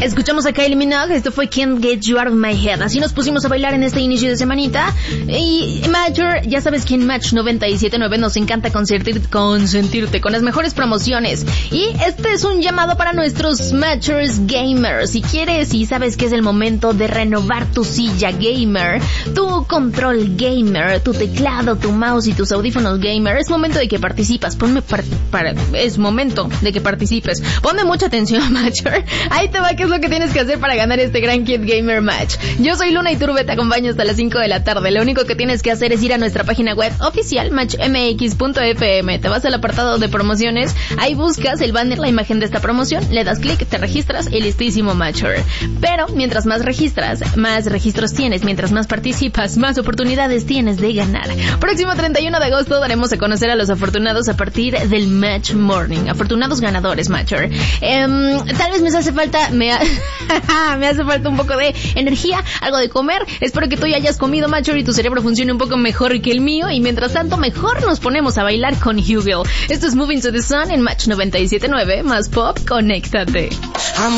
Escuchamos a Kylie Minogue, esto fue Can't Get You Out of My Head. Así nos pusimos a bailar en este inicio de semanita. Y Major, ya sabes que en Match 97.9 nos encanta consentirte con las mejores promociones. Y este es un llamado para nuestros Matchers gamers. Si quieres y sabes que es el momento de renovar tu silla gamer, tu control gamer, tu teclado, tu mouse y tus audífonos gamer, es momento de que participas. Es momento de que participes. Ponme mucha atención, Matcher. Ahí te va, qué es lo que tienes que hacer para ganar este gran Kid Gamer Match. Yo soy Luna Iturbe, te acompaño hasta las 5 de la tarde. Lo único que tienes que hacer es ir a nuestra página web oficial, matchmx.fm. Te vas al apartado de promociones, ahí buscas el banner, la imagen de esta promoción, le das clic, te registras y listísimo, Matcher. Pero mientras más registras, más registros tienes. Mientras más participas, más oportunidades tienes de ganar. Próximo 31 de agosto daremos a conocer a los afortunados a partir del Match Morning. Afortunados ganadores, Matcher. Tal vez me hace falta un poco de energía, algo de comer. Espero que tú ya hayas comido, Matcher, y tu cerebro funcione un poco mejor que el mío. Y mientras tanto, mejor nos ponemos a bailar con Hugo. Esto es Moving to the Sun en Match 97.9. Más pop, conéctate.